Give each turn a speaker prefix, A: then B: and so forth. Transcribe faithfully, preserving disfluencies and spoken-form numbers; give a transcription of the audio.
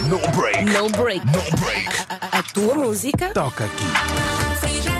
A: No break.
B: No break.
A: No break.
B: A, a- a tua música
A: Toca aqui.